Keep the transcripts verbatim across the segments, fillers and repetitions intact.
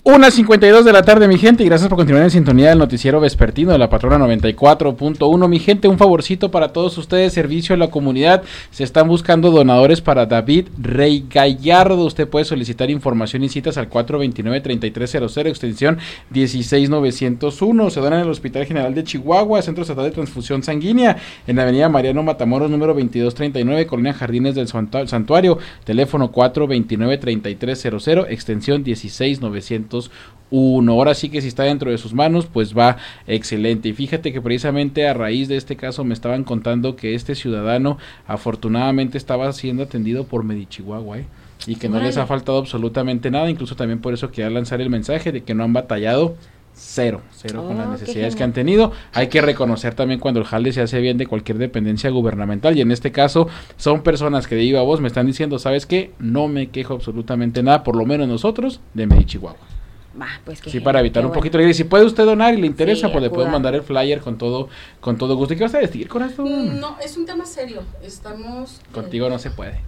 una cincuenta y dos de la tarde, mi gente, y gracias por continuar en sintonía del noticiero vespertino de la Patrona noventa y cuatro punto uno. Mi gente, un favorcito para todos ustedes, servicio a la comunidad. Se están buscando donadores para David Rey Gallardo. Usted puede solicitar información y citas al cuatro veintinueve, treinta y tres cero cero, extensión dieciséis novecientos uno. Se donan en el Hospital General de Chihuahua, Centro Estatal de Transfusión Sanguínea, en la avenida Mariano Matamoros, número veintidós treinta y nueve, Colonia Jardines del Santuario. Teléfono cuatro veintinueve, treinta y tres cero cero, extensión dieciséis novecientos uno. Ahora sí que si está dentro de sus manos, pues va excelente. Y fíjate que precisamente a raíz de este caso me estaban contando que este ciudadano afortunadamente estaba siendo atendido por Medichihuahua, ¿eh? Y que no les ha faltado absolutamente nada, incluso también por eso quería lanzar el mensaje de que no han batallado. Cero, cero oh, con las necesidades que han tenido. Hay que reconocer también cuando el jale se hace bien de cualquier dependencia gubernamental, y en este caso son personas que de viva voz me están diciendo, ¿sabes qué? No me quejo absolutamente nada, por lo menos nosotros, de Medichihuahua. Bah, pues que sí, para evitar un bueno. poquito. Y si puede usted donar y le interesa, sí, pues le podemos mandar el flyer con todo con todo gusto. ¿Y qué vas a decir, corazón? No, es un tema serio. Estamos... Contigo eh... no se puede.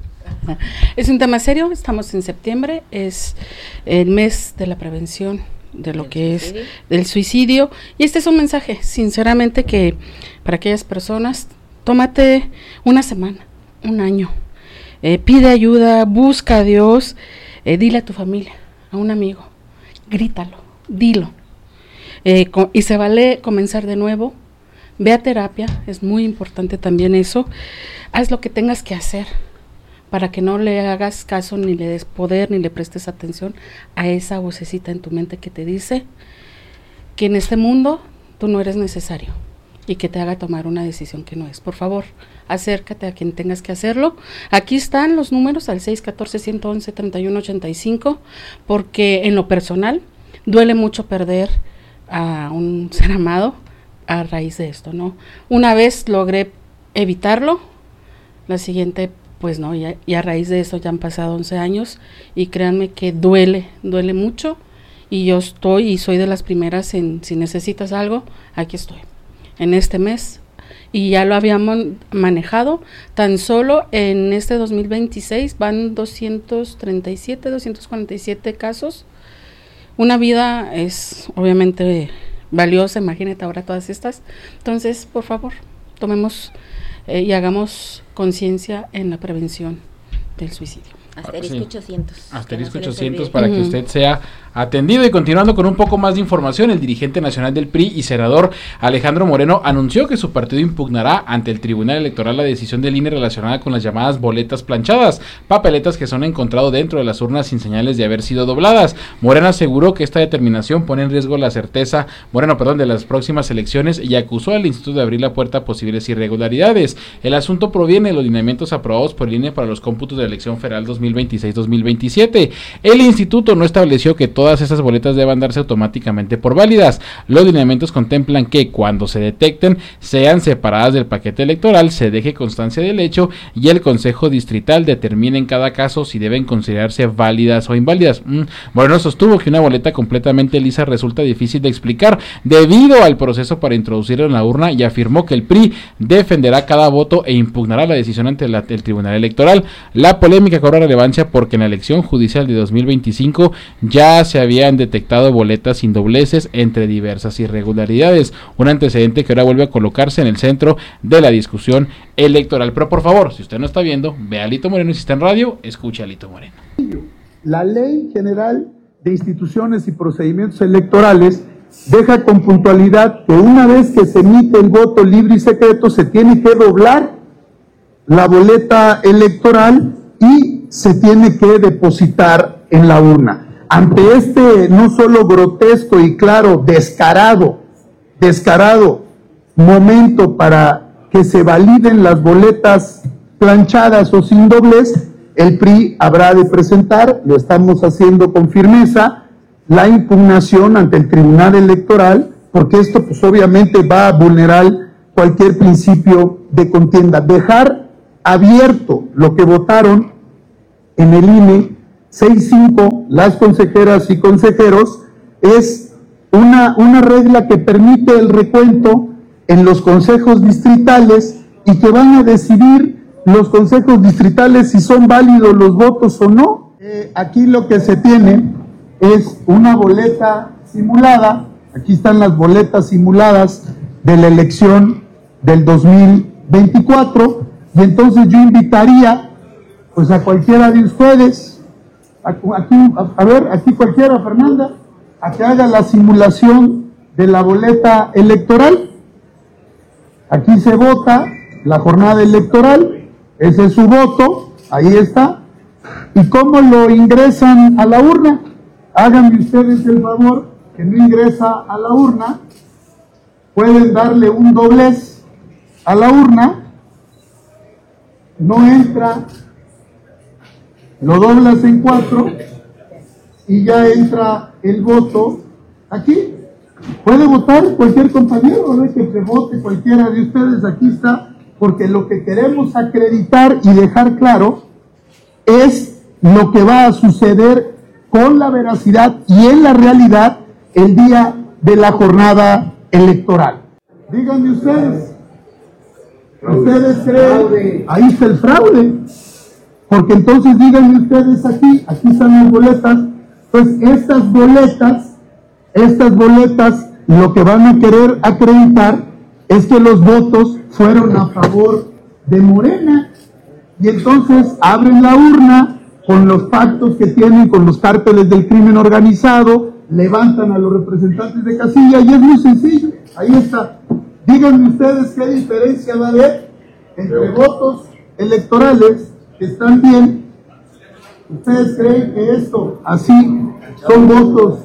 Es un tema serio, estamos en septiembre, es el mes de la prevención de lo que es del suicidio, y este es un mensaje sinceramente que para aquellas personas, tómate una semana, un año, eh, pide ayuda, busca a Dios, eh, dile a tu familia, a un amigo, grítalo, dilo, eh, co- y se vale comenzar de nuevo, ve a terapia, es muy importante también eso, haz lo que tengas que hacer para que no le hagas caso, ni le des poder, ni le prestes atención a esa vocecita en tu mente que te dice que en este mundo tú no eres necesario y que te haga tomar una decisión que no es. Por favor, acércate a quien tengas que hacerlo. Aquí están los números al seis uno cuatro, uno uno uno, tres uno ocho cinco, porque en lo personal duele mucho perder a un ser amado a raíz de esto, ¿no? Una vez logré evitarlo, la siguiente pues no, y a, y a raíz de eso ya han pasado once años, y créanme que duele, duele mucho, y yo estoy y soy de las primeras en, si necesitas algo, aquí estoy, en este mes, y ya lo habíamos manejado, tan solo en este dos mil veintiséis van doscientos treinta y siete, doscientos cuarenta y siete casos. Una vida es obviamente valiosa, imagínate ahora todas estas, entonces por favor, tomemos eh, y hagamos conciencia en la prevención del suicidio. Asterisco sí. ochocientos. Asterisco no ochocientos para uh-huh. que usted sea atendido. Y continuando con un poco más de información, el dirigente nacional del P R I y senador Alejandro Moreno anunció que su partido impugnará ante el Tribunal Electoral la decisión del I N E relacionada con las llamadas boletas planchadas, papeletas que son encontrado dentro de las urnas sin señales de haber sido dobladas. Moreno aseguró que esta determinación pone en riesgo la certeza, Moreno, perdón, de las próximas elecciones, y acusó al instituto de abrir la puerta a posibles irregularidades. El asunto proviene de los lineamientos aprobados por el I N E para los cómputos de la elección federal dos mil veintiséis dos mil veintisiete. El instituto no estableció que todas esas boletas deban darse automáticamente por válidas. Los lineamientos contemplan que cuando se detecten sean separadas del paquete electoral, se deje constancia del hecho y el Consejo Distrital determine en cada caso si deben considerarse válidas o inválidas. Mm. Moreno sostuvo que una boleta completamente lisa resulta difícil de explicar debido al proceso para introducirla en la urna, y afirmó que el P R I defenderá cada voto e impugnará la decisión ante la, el Tribunal Electoral. La polémica cobra relevancia porque en la elección judicial de dos mil veinticinco ya se habían detectado boletas sin dobleces entre diversas irregularidades, un antecedente que ahora vuelve a colocarse en el centro de la discusión electoral. Pero por favor, si usted no está viendo, ve a Lito Moreno, y si está en radio, escuche a Lito Moreno. La Ley General de Instituciones y Procedimientos Electorales deja con puntualidad que una vez que se emite el voto libre y secreto, se tiene que doblar la boleta electoral y se tiene que depositar en la urna. Ante este no solo grotesco y claro, descarado, descarado momento para que se validen las boletas planchadas o sin doblez, el P R I habrá de presentar, lo estamos haciendo con firmeza, la impugnación ante el Tribunal Electoral, porque esto pues obviamente va a vulnerar cualquier principio de contienda. Dejar abierto lo que votaron en el I N E seis cinco, las consejeras y consejeros, es una, una regla que permite el recuento en los consejos distritales, y que van a decidir los consejos distritales si son válidos los votos o no. Eh, aquí lo que se tiene es una boleta simulada. Aquí están las boletas simuladas de la elección del dos mil veinticuatro, y entonces yo invitaría pues a cualquiera de ustedes, a, aquí, a, a ver, aquí cualquiera, Fernanda, a que haga la simulación de la boleta electoral. Aquí se vota la jornada electoral, ese es su voto, ahí está. ¿Y cómo lo ingresan a la urna? Háganme ustedes el favor, que no ingresa a la urna, pueden darle un doblez a la urna, no entra, lo doblas en cuatro y ya entra el voto aquí. Puede votar cualquier compañero, ¿no? Que se vote cualquiera de ustedes, aquí está, porque lo que queremos acreditar y dejar claro es lo que va a suceder con la veracidad y en la realidad el día de la jornada electoral. Díganme ustedes, ¿ustedes creen? Ahí está el fraude, porque entonces díganme ustedes aquí, aquí están las boletas, pues estas boletas, estas boletas lo que van a querer acreditar es que los votos fueron a favor de Morena, y entonces abren la urna con los pactos que tienen con los cárteles del crimen organizado, levantan a los representantes de casilla y es muy sencillo, ahí está. Díganme ustedes qué diferencia va a haber entre votos electorales que están bien. ¿Ustedes creen que esto así son votos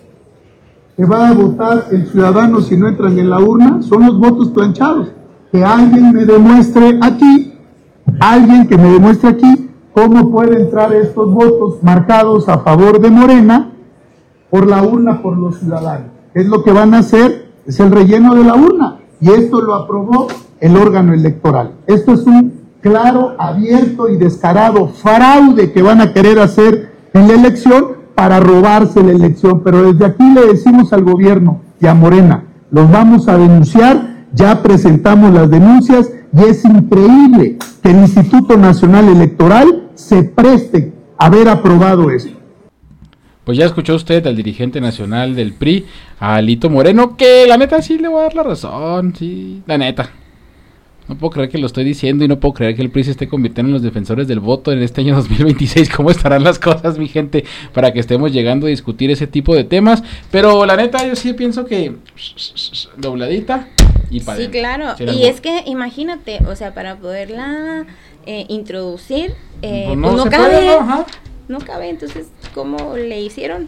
que va a votar el ciudadano si no entran en la urna? Son los votos planchados. Que alguien me demuestre aquí, alguien que me demuestre aquí cómo pueden entrar estos votos marcados a favor de Morena por la urna, por los ciudadanos. ¿Qué es lo que van a hacer? Es el relleno de la urna, y esto lo aprobó el órgano electoral. Esto es un claro, abierto y descarado fraude que van a querer hacer en la elección para robarse la elección, pero desde aquí le decimos al gobierno y a Morena, los vamos a denunciar, ya presentamos las denuncias, y es increíble que el Instituto Nacional Electoral se preste a haber aprobado esto. Pues ya escuchó usted al dirigente nacional del P R I, a Alito Moreno, que la neta sí le voy a dar la razón, sí, la neta. No puedo creer que lo estoy diciendo y no puedo creer que el P R I se esté convirtiendo en los defensores del voto en este año dos mil veintiséis. ¿Cómo estarán las cosas, mi gente, para que estemos llegando a discutir ese tipo de temas? Pero la neta yo sí pienso que dobladita y para sí, claro. Sí, y es que imagínate, o sea, para poderla eh, introducir, eh, pues no, pues no cabe, puede, ¿no? no cabe, entonces, ¿cómo le hicieron?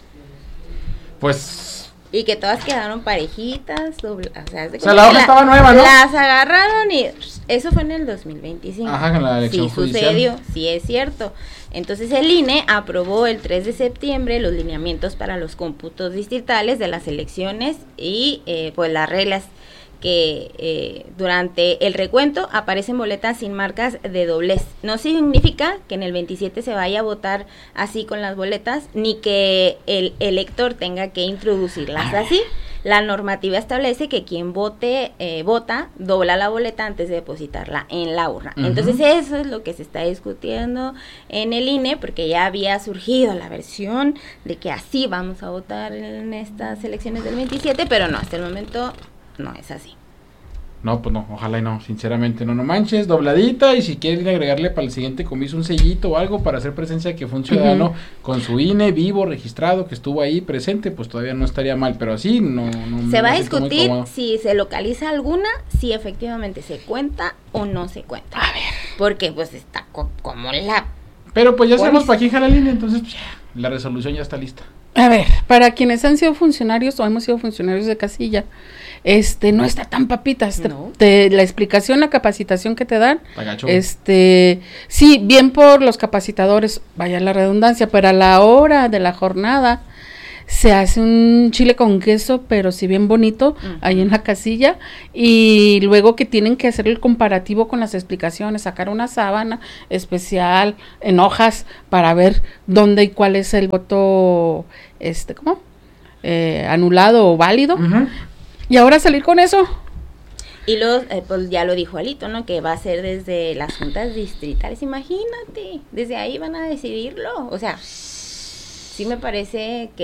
Pues... Y que todas quedaron parejitas, doble, o sea, o sea la hoja la, estaba nueva, ¿no? Las agarraron y eso fue en el dos mil veinticinco. Ajá, en la elección sí, judicial. Sucedió, sí es cierto. Entonces el I N E aprobó el tres de septiembre los lineamientos para los cómputos distritales de las elecciones y eh, pues las reglas que eh, durante el recuento aparecen boletas sin marcas de doblez. No significa que en el veintisiete se vaya a votar así con las boletas, ni que el elector tenga que introducirlas así. La normativa establece que quien vote, eh, vota, dobla la boleta antes de depositarla en la urna. Uh-huh. Entonces eso es lo que se está discutiendo en el I N E, porque ya había surgido la versión de que así vamos a votar en estas elecciones del veintisiete, pero no, hasta el momento no es así. No, pues no, ojalá y no, sinceramente no, no manches, dobladita, y si quieren agregarle para el siguiente comiso un sellito o algo para hacer presencia que fue un ciudadano uh-huh. con su I N E vivo, registrado, que estuvo ahí presente, pues todavía no estaría mal, pero así no... no se va a discutir si se localiza alguna, si efectivamente se cuenta o no se cuenta. A ver. Porque pues está co- como la... Pero pues ya sabemos para quién jala la línea, entonces pues, ya, la resolución ya está lista. A ver, para quienes han sido funcionarios o hemos sido funcionarios de casilla, este no está tan papitas, no. te, te, la explicación, la capacitación que te dan, Tagacho. este sí, bien por los capacitadores, vaya la redundancia, pero a la hora de la jornada se hace un chile con queso, pero sí bien bonito, uh-huh. ahí en la casilla, y luego que tienen que hacer el comparativo con las explicaciones, sacar una sábana especial en hojas para ver dónde y cuál es el voto, este, ¿cómo? Eh, anulado o válido, uh-huh. y ahora salir con eso. Y luego, eh, pues ya lo dijo Alito, ¿no? Que va a ser desde las juntas distritales, imagínate, desde ahí van a decidirlo, o sea... sí me parece que